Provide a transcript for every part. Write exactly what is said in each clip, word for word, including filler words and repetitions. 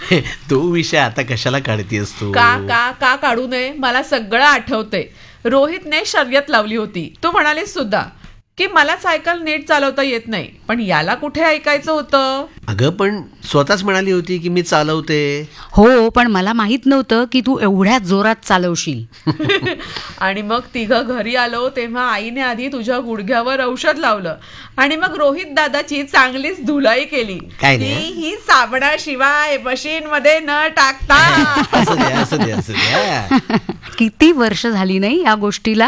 तो विषय आता कशाला काढतेस तू? का का का काढू नये? मला सगळं आठवतंय. रोहितने शर्यत लावली होती. तू म्हणालीस सुद्धा की मला सायकल नीट चालवता येत नाही, पण याला कुठे ऐकायचं होतं? अगं पण स्वतःच म्हणाली होती की मी चालवते. हो, पण मला माहित नव्हतं की तू एवढ्या जोरात चालवशील. आणि मग तिघं घरी आलो तेव्हा आईने आधी तुझ्या गुडघ्यावर औषध लावलं आणि मग रोहित दादाची चांगलीच धुलाई केली. काय ती नाही? ही साबणाशिवाय मशीन मध्ये न टाकता. असं द्या असं द्या असं द्या. किती वर्ष झाली नाही या गोष्टीला?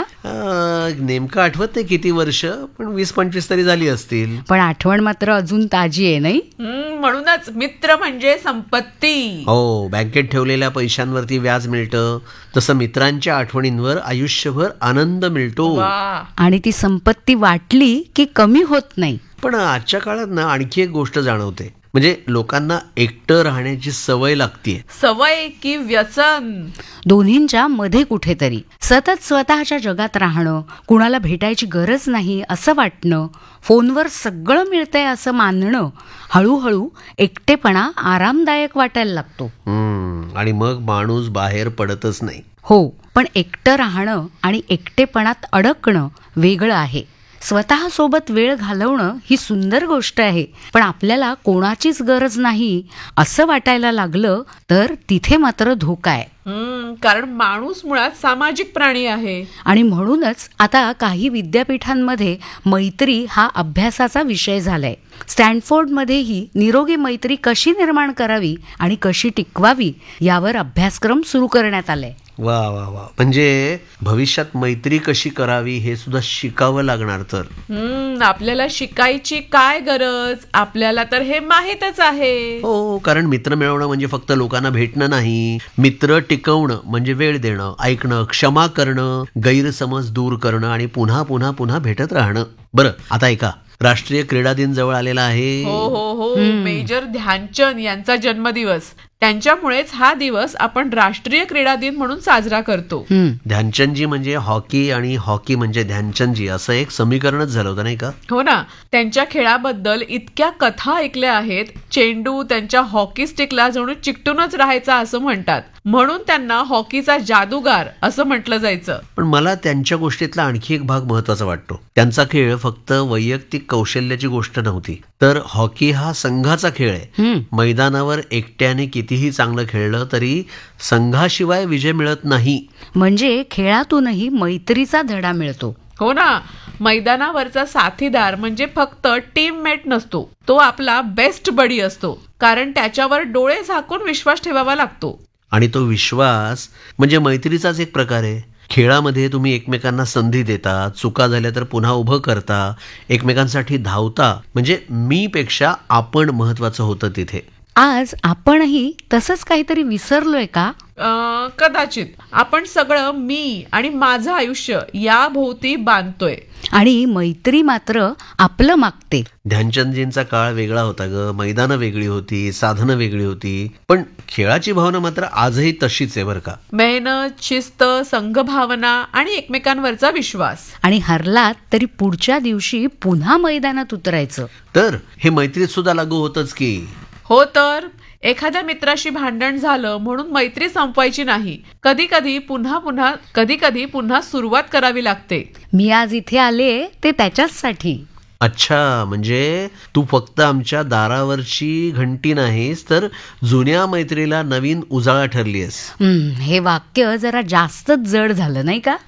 अं, नेमकं आठवत नाही किती वर्ष, पण वीस पंचवीस तरी झाली असतील. पण आठवण मात्र अजून ताजी आहे नाही? हम्म, म्हणूनच मित्र म्हणजे संपत्ती. हो, बँकेत ठेवलेल्या पैशांवरती व्याज मिळतं, तसं मित्रांच्या आठवणींवर आयुष्यभर आनंद मिळतो. वा. आणि ती संपत्ती वाटली की कमी होत नाही. पण आजच्या काळात ना आणखी एक गोष्ट जाणवते, म्हणजे लोकांना एकटं राहण्याची सवय लागतीये. सवय की व्यसन? दोन्हींच्या मध्ये कुठेतरी. सतत स्वतःच्या जगात राहणं, कुणाला भेटायची गरज नाही असं वाटणं, फोनवर सगळं मिळतंय असं मानणं, हळूहळू एकटेपणा आरामदायक वाटायला लागतो. हम्म, आणि मग माणूस बाहेर पडतच नाही. हो, पण एकटं राहणं आणि एकटेपणात अडकणं वेगळं आहे. स्वतःसोबत वेळ घालवणं ही सुंदर गोष्ट आहे, पण आपल्याला कोणाचीच गरज नाही असं वाटायला लागलं तर तिथे मात्र धोका आहे. हम्म, कारण माणूस मुळात सामाजिक प्राणी आहे. आणि म्हणूनच आता काही विद्यापीठांमध्ये मैत्री हा अभ्यासाचा विषय झालाय. स्टॅनफोर्डमध्येही निरोगी मैत्री कशी निर्माण करावी आणि कशी टिकवावी यावर अभ्यासक्रम सुरू करण्यात आलाय. वा वा वा, म्हणजे भविष्यात मैत्री कशी करावी हे सुद्धा शिकावं लागणार. तर हम्म, आपल्याला शिकायची काय गरज? आपल्याला तर हे माहीतच आहे. हो, कारण मित्र मिळवणं म्हणजे फक्त लोकांना भेटणं नाही. मित्र टिकवणं म्हणजे वेळ देणं, ऐकणं, क्षमा करणं, गैरसमज दूर करणं आणि पुन्हा पुन्हा पुन्हा भेटत राहणं. बरं, आता ऐका, राष्ट्रीय क्रीडा दिन जवळ आलेला आहे. हो हो हो, मेजर ध्यानचंद यांचा जन्मदिवस. त्यांच्यामुळेच हा दिवस आपण राष्ट्रीय क्रीडा दिन म्हणून साजरा करतो. ध्यानचंदजी म्हणजे हॉकी आणि हॉकी म्हणजे ध्यानचंदजी असं एक समीकरणच झालं होतं नाही का? हो ना. त्यांच्या खेळाबद्दल इतक्या कथा ऐकल्या आहेत. चेंडू त्यांच्या हॉकी स्टिकला जणू चिकटूनच राहायचा असं म्हणतात, म्हणून त्यांना हॉकीचा जादूगार असं म्हटलं जायचं. पण मला त्यांच्या गोष्टीतला आणखी एक भाग महत्वाचा वाटतो. त्यांचा खेळ फक्त वैयक्तिक कौशल्याची गोष्ट नव्हती, तर हॉकी हा संघाचा खेळ आहे. मैदानावर एकट्याने कितीही चांगलं खेळलं तरी संघाशिवाय विजय मिळत नाही. म्हणजे खेळातूनही मैत्रीचा धडा मिळतो. हो ना. मैदानावरचा साथीदार म्हणजे फक्त टीममेट नसतो, तो आपला बेस्ट बडी असतो, कारण त्याच्यावर डोळे झाकून विश्वास ठेवावा लागतो. आणि तो विश्वास म्हणजे मैत्रीचाच एक प्रकार आहे. खेळामध्ये तुम्ही एकमेकांना संधी देता, चुका झाल्या तर पुन्हा उभं करता, एकमेकांसाठी धावता, म्हणजे मी पेक्षा आपण महत्वाचं होतं तिथे. आज आपणही तसंच काहीतरी विसरलोय का? अं, कदाचित. आपण सगळं मी आणि माझं आयुष्य या भोवती बांधतोय आणि मैत्री मात्र आपलं मागते. ध्यानचंदजींचा काळ वेगळा होता ग. मैदानं वेगळी होती, साधनं वेगळी होती, पण खेळाची भावना मात्र आजही तशीच आहे बरं का. मेहनत, शिस्त, संघभावना आणि एकमेकांवरचा विश्वास. आणि हरलात तरी पुढच्या दिवशी पुन्हा मैदानात उतरायचं. तर हे मैत्रीत सुद्धा लागू होतच की. हो तर. एखाद्या मित्राशी भांडण झालं म्हणून मैत्री संपवायची नाही. कधी कधी पुन्हा पुन्हा कधी कधी पुन्हा सुरुवात करावी लागते. मी आज इथे आले ते त्याच्याचसाठी. अच्छा, म्हणजे तू फक्त आमच्या दारावरची घंटी नाहीस, तर जुन्या मैत्रीला नवीन उजाळा ठरलीस. हे वाक्य जरा जास्तच जड झालं नाही का?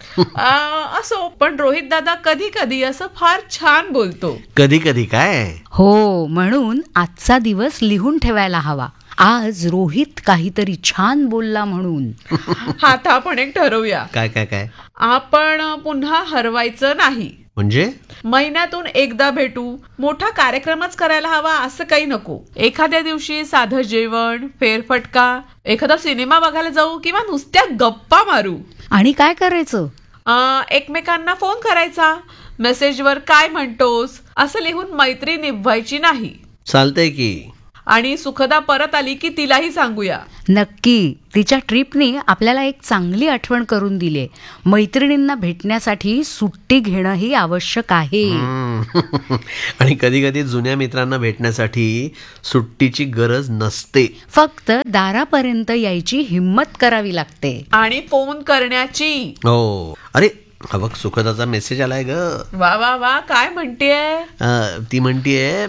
आ, असो, पण रोहित दादा कधी कधी असं फार छान बोलतो. कधी कधी काय? हो, म्हणून आजचा दिवस लिहून ठेवायला हवा. आज रोहित काहीतरी छान बोलला म्हणून. आता आपण एक ठरवूया. काय काय काय? आपण पुन्हा हरवायचं नाही. म्हणजे महिन्यातून एकदा भेटू, मोठा कार्यक्रमच करायला हवा असं काही नको. एखाद्या दिवशी साधं जेवण, फेरफटका, एखादा सिनेमा बघायला जाऊ किंवा नुसत्या गप्पा मारू. आणि काय करायचं? एकमेकांना फोन करायचा, मेसेजवर काय म्हणतोस असं लिहून मैत्री निभवायची नाही. चालतंय की. आणि सुखदा परत आली की तिलाही सांगूया. नक्की. तिच्या ट्रिपने आपल्याला एक चांगली आठवण करून दिली. मैत्रिणींना भेटण्यासाठी सुट्टी घेणंही आवश्यक आहे. हम्म. आणि कधी कधी जुन्या मित्रांना भेटण्यासाठी सुट्टीची गरज नसते, फक्त दारापर्यंत यायची हिम्मत करावी लागते. आणि फोन करण्याची. हो. अरे हा बघ, सुखदाचा मेसेज आलाय ग. वा वा वा, काय म्हणतेय? अ, ती म्हणतीये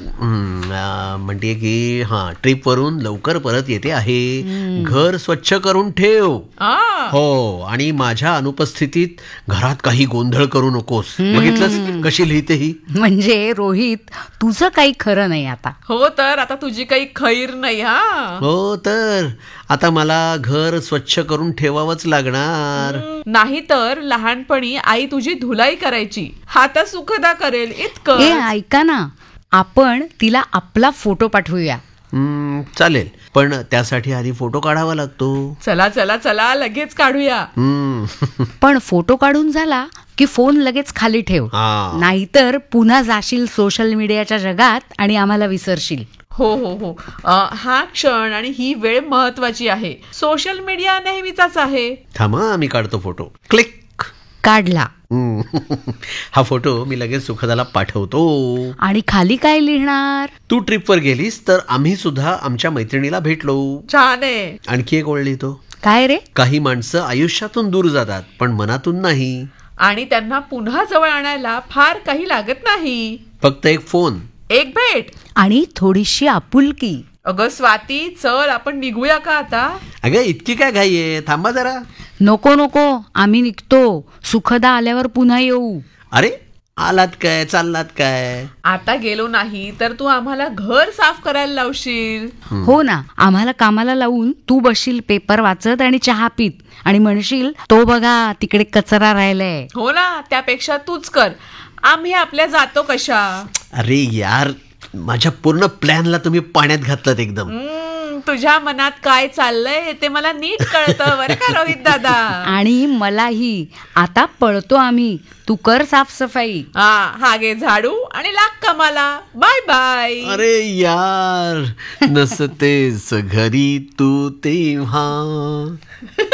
म्हणतीये की हा ट्रिप वरून लवकर परत येते आहे, घर स्वच्छ करून ठेव. आ, हो, आणि माझ्या अनुपस्थितीत घरात काही गोंधळ करू नकोस. बघितलंस कशी लिहिते ही? म्हणजे रोहित, तुझं काही खरं नाही आता. हो तर आता तुझी काही खैर नाही. हा हो तर आता मला घर स्वच्छ करून ठेवावंच लागणार. नाही तर लहानपणी आई तुझी धुलाई करायची, हा तर सुखदा करेल ए इतकं. ऐका ना, आपण तिला आपला फोटो पाठवूया. हम्म, चालेल, पण त्यासाठी आधी फोटो काढावा लागतो. चला चला चला लगेच काढूया. हम्म. पण फोटो काढून झाला की फोन लगेच खाली ठेव, हा. नाहीतर पुन्हा जाशील सोशल मीडियाच्या जगात आणि आम्हाला विसरशील. हो हो हो अ, हा क्षण आणि ही वेळ महत्वाची आहे. सोशल मीडिया नेहमीचाच आहे. थांबा, मी काढतो फोटो. क्लिक. काढला. हम्म. हा फोटो मी लगेच सुखदाला पाठवतो. आणि खाली काय लिहिणार? तू ट्रिपवर गेलीस तर आम्ही सुद्धा आमच्या मैत्रिणीला भेटलो. छान आहे. आणखी एक ओळ लिहितो. काय रे? काही माणसं आयुष्यातून दूर जातात पण मनातून नाही. आणि त्यांना पुन्हा जवळ आणायला फार काही लागत नाही, फक्त एक फोन, एक भेट आणि थोडीशी आपुलकी. अगं स्वाती, चल आपण निघूया का आता? अगं इतकी काय घाई आहे, थांबा जरा. नको नको, आम्ही निघतो. सुखदा आल्यावर पुन्हा येऊ. अरे आलात काय, चाललात काय? आता गेलो नाही तर तू आम्हाला घर साफ करायला लावशील. हो ना, आम्हाला कामाला लावून तू बसशील पेपर वाचत आणि चहा पीत आणि म्हणशील, तो बघा तिकडे कचरा राहिलाय. हो ना, त्यापेक्षा तूच कर. आम्ही आपल्या जातो कशा. अरे यार, माझ्या पूर्ण प्लॅनला तुम्ही पाण्यात घातलं एकदम. हम्म, तुझ्या मनात काय चाललंय ते मला नीट कळतं बरं का रोहित दादा. आणि मलाही. आता पळतो आम्ही, तू कर साफसफाई. हा हा घे झाडू आणि लाग कामाला. Bye bye. अरे यार, नसतेस घरी तू तेव्हा.